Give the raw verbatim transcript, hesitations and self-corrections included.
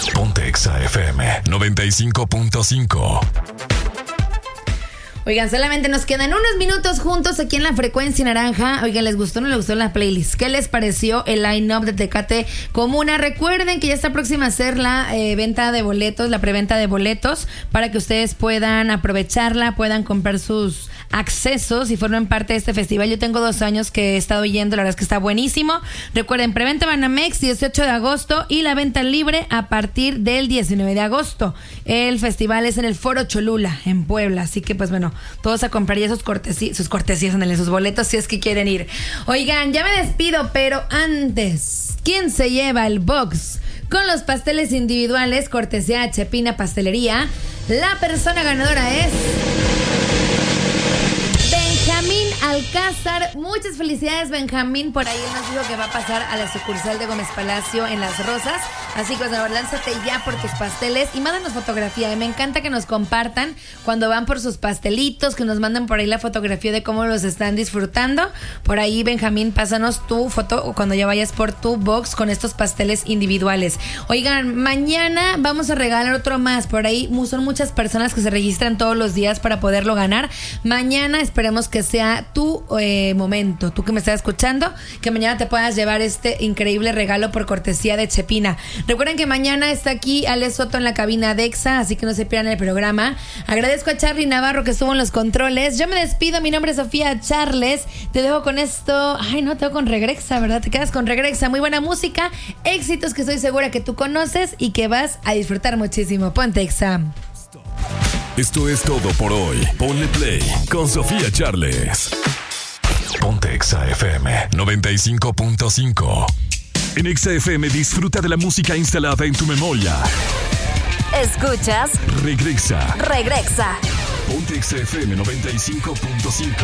Ponte Exa F M noventa y cinco punto cinco. Oigan, solamente nos quedan unos minutos juntos aquí en la Frecuencia Naranja. Oigan, ¿les gustó o no les gustó la playlist? ¿Qué les pareció el line-up de Tecate Comuna? Recuerden que ya está próxima a ser la eh, venta de boletos, la preventa de boletos, para que ustedes puedan aprovecharla, puedan comprar sus accesos y formen parte de este festival. Yo tengo dos años que he estado yendo, la verdad es que está buenísimo. Recuerden, preventa Banamex dieciocho de agosto y la venta libre a partir del diecinueve de agosto. El festival es en el Foro Cholula, en Puebla, así que pues bueno, todos a comprar ya sus cortesías, sus cortesías, en sus boletos si es que quieren ir. Oigan, ya me despido, pero antes, ¿quién se lleva el box con los pasteles individuales cortesía de Chepina Pastelería? La persona ganadora es Benjamín Alcázar. Muchas felicidades, Benjamín. Por ahí él nos dijo que va a pasar a la sucursal de Gómez Palacio en Las Rosas. Así que, pues, lánzate ya por tus pasteles y mándanos fotografía. Me encanta que nos compartan cuando van por sus pastelitos, que nos manden por ahí la fotografía de cómo los están disfrutando. Por ahí, Benjamín, pásanos tu foto cuando ya vayas por tu box con estos pasteles individuales. Oigan, mañana vamos a regalar otro más. Por ahí son muchas personas que se registran todos los días para poderlo ganar. Mañana esperemos que sea tu eh, momento, tú que me estás escuchando, que mañana te puedas llevar este increíble regalo por cortesía de Chepina. Recuerden que mañana está aquí Ale Soto en la cabina de Exa, así que no se pierdan el programa. Agradezco a Charly Navarro que estuvo en los controles. Yo me despido, mi nombre es Sofía Charles. Te dejo con esto. Ay, no, te dejo con Regrexa, ¿verdad? Te quedas con Regrexa. Muy buena música, éxitos que estoy segura que tú conoces y que vas a disfrutar muchísimo. Ponte Exa. Esto es todo por hoy. Ponle play con Sofía Charles. Ponte Exa F M noventa y cinco punto cinco. En Exa F M disfruta de la música instalada en tu memoria. Escuchas Regrexa. Regrexa. Ponte Exa F M noventa y cinco punto cinco.